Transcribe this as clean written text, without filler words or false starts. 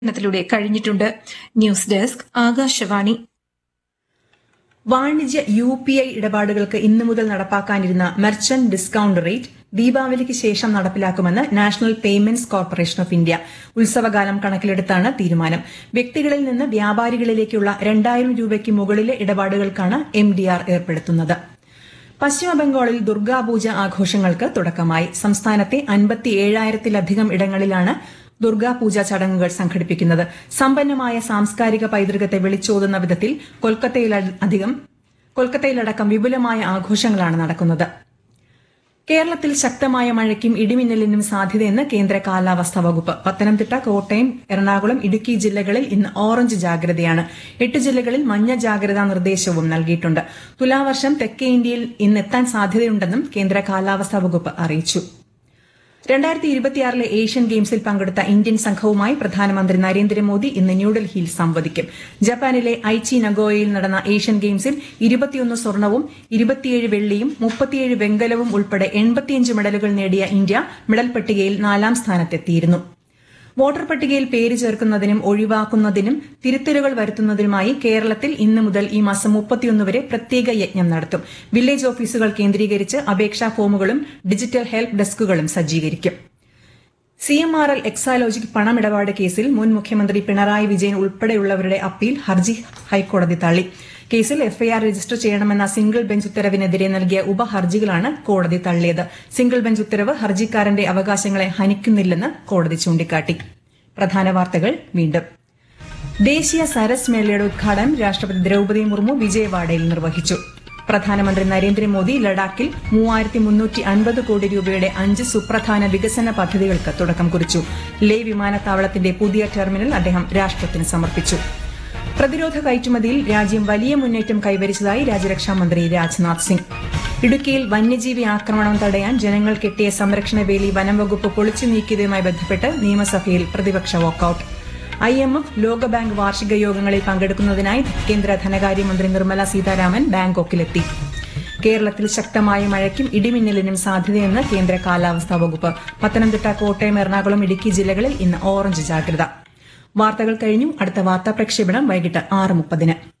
ത്തിലൂടെ കഴിഞ്ഞിട്ടുണ്ട്. News desk Akashvani. വാണിജ്യ UPI ഇടപാടുകൾക്ക് ഇന്നു മുതൽ നടപ്പാക്കാനിരുന്ന മെർച്ചന്റ് ഡിസ്കൌണ്ട് റേറ്റ് ദീപാവലിക്ക് ശേഷം നടപ്പിലാക്കുമെന്ന് national payments corporation of India. ഉത്സവകാലം കണക്കിലെടുത്താണ് തീരുമാനം. വ്യക്തികളിൽ നിന്ന് വ്യാപാരികളിലേക്കുള്ള 2000 രൂപയ്ക്ക് മുകളിലെ ഇടപാടുകൾക്കാണ് MDR ഏർപ്പെടുത്തുന്നത്. പശ്ചിമബംഗാളിൽ ദുർഗാപൂജ ആഘോഷങ്ങൾക്ക് തുടക്കമായി. സംസ്ഥാനത്തെ 57,000-ലധികം ഇടങ്ങളിലാണ് ദുർഗാപൂജ ചടങ്ങുകൾ സംഘടിപ്പിക്കുന്നത്. സമ്പന്നമായ സാംസ്കാരിക പൈതൃകത്തെ വിളിച്ചോതുന്ന വിധത്തിൽ കൊൽക്കത്തയിലടക്കം വിപുലമായ ആഘോഷങ്ങളാണ് നടക്കുന്നത്. കേരളത്തിൽ ശക്തമായ മഴയ്ക്കും ഇടിമിന്നലിനും സാധ്യതയെന്ന് കേന്ദ്ര കാലാവസ്ഥാ വകുപ്പ്. പത്തനംതിട്ട, കോട്ടയം, എറണാകുളം, ഇടുക്കി ജില്ലകളിൽ ഇന്ന് ഓറഞ്ച് ജാഗ്രതയാണ്. 8 ജില്ലകളിൽ മഞ്ഞ ജാഗ്രതാ നിർദ്ദേശവും നൽകിയിട്ടുണ്ട്. തുലാവർഷം തെക്കേ ഇന്ത്യയിൽ ഇന്നെത്താൻ സാധ്യതയുണ്ടെന്നും കേന്ദ്ര കാലാവസ്ഥാ വകുപ്പ് അറിയിച്ചു. 2026 ഏഷ്യൻ ഗെയിംസിൽ പങ്കെടുത്ത ഇന്ത്യൻ സംഘവുമായി പ്രധാനമന്ത്രി നരേന്ദ്രമോദി ഇന്ന് ന്യൂഡൽഹിയിൽ സംവദിക്കും. ജപ്പാനിലെ ഐച്ചി നഗോയയിൽ നടന്ന ഏഷ്യൻ ഗെയിംസിൽ 21 സ്വർണവും 27 വെള്ളിയും 37 വെങ്കലവും ഉൾപ്പെടെ 85 മെഡലുകൾ നേടിയ ഇന്ത്യ മെഡൽ പട്ടികയിൽ 4ാം സ്ഥാനത്തെത്തിയിരുന്നു. വോട്ടർ പട്ടികയിൽ പേര് ചേർക്കുന്നതിനും ഒഴിവാക്കുന്നതിനും തിരുത്തലുകൾ വരുത്തുന്നതിനുമായി കേരളത്തിൽ ഇന്ന് മുതൽ ഈ മാസം 31 വരെ പ്രത്യേക യജ്ഞം നടത്തും. വില്ലേജ് ഓഫീസുകൾ കേന്ദ്രീകരിച്ച് അപേക്ഷാ ഫോമുകളും ഡിജിറ്റൽ ഹെൽപ്പ് ഡെസ്കുകളും സജ്ജീകരിക്കും. CMRL എക്സാലോജിക് പണമിടപാട് കേസിൽ മുൻ മുഖ്യമന്ത്രി പിണറായി വിജയൻ ഉൾപ്പെടെയുള്ളവരുടെ അപ്പീൽ ഹർജി ഹൈക്കോടതി തള്ളി. കേസിൽ FIR രജിസ്റ്റർ ചെയ്യണമെന്ന സിംഗിൾ ബെഞ്ച് ഉത്തരവിനെതിരെ നൽകിയ ഉപഹർജികളാണ് കോടതി തള്ളിയത്. സിംഗിൾ ബെഞ്ച് ഉത്തരവ് ഹർജിക്കാരന്റെ അവകാശങ്ങളെ ഹനിക്കുന്നില്ലെന്ന് കോടതി ചൂണ്ടിക്കാട്ടി. പ്രധാന വാർത്തകൾ വീണ്ടും. ദേശീയ സരസ് മേളയുടെ ഉദ്ഘാടനം രാഷ്ട്രപതി ദ്രൌപദി മുർമു വിജയവാഡയിൽ നിർവഹിച്ചു. പ്രധാനമന്ത്രി നരേന്ദ്രമോദി ലഡാക്കിൽ 3,350 കോടി രൂപയുടെ 5 സുപ്രധാന വികസന പദ്ധതികൾക്ക് തുടക്കം കുറിച്ചു. ലേ വിമാനത്താവളത്തിന്റെ പുതിയ ടെർമിനൽ അദ്ദേഹം രാഷ്ട്രത്തിന് സമർപ്പിച്ചു. പ്രതിരോധ കയറ്റുമതിയിൽ രാജ്യം വലിയ മുന്നേറ്റം കൈവരിച്ചതായി രാജ്യരക്ഷാമന്ത്രി രാജ്നാഥ് സിംഗ്. ഇടുക്കിയിൽ വന്യജീവി ആക്രമണം തടയാൻ ജനങ്ങൾ കെട്ടിയ സംരക്ഷണ വേലി വനംവകുപ്പ് പൊളിച്ചു നീക്കിയതുമായി ബന്ധപ്പെട്ട് നിയമസഭയിൽ പ്രതിപക്ഷ വാക്കൌട്ട്. IMF, ലോകബാങ്ക് വാർഷിക യോഗങ്ങളിൽ പങ്കെടുക്കുന്നതിനായി കേന്ദ്ര ധനകാര്യമന്ത്രി നിർമ്മല സീതാരാമൻ ബാങ്കോക്കിലെത്തി. കേരളത്തിൽ ശക്തമായ മഴയ്ക്കും ഇടിമിന്നലിനും സാധ്യതയെന്ന് കേന്ദ്ര കാലാവസ്ഥാ വകുപ്പ്. പത്തനംതിട്ട, കോട്ടയം, എറണാകുളം, ഇടുക്കി ജില്ലകളിൽ ഇന്ന് ഓറഞ്ച് ജാഗ്രത. വാർത്തകൾ കഴിഞ്ഞു. അടുത്ത വാർത്താ പ്രക്ഷേപണം വൈകിട്ട് 6:30.